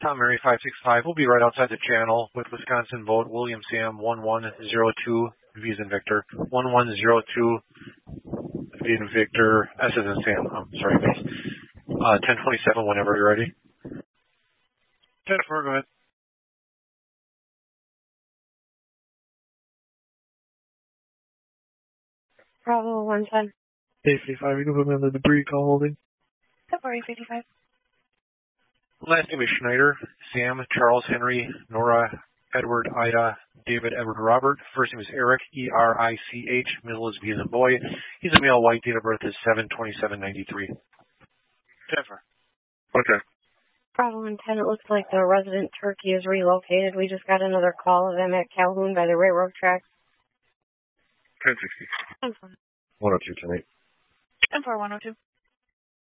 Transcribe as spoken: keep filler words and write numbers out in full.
Tom Mary five six five. We'll be right outside the channel with Wisconsin Vote, William Sam one one zero two, V as in Victor, one one zero two, V as in Victor, S as in Sam, I'm sorry, base. Uh, ten twenty-seven whenever you're ready. ten four, go ahead. Bravo one ten. A fifty-five, you can put me on the debris call holding. February fifty-five. Last name is Schneider, Sam, Charles, Henry, Nora, Edward, Ida, David, Edward, Robert. First name is Eric, E R I C H. Middle is B as in boy. He's a male, white, date of birth is seven twenty-seven ninety-three. Jennifer. Okay. Bravo one ten, it looks like the resident turkey is relocated. We just got another call of them at Calhoun by the railroad tracks. ten sixty. ten four. one oh two tonight. ten four, one oh two.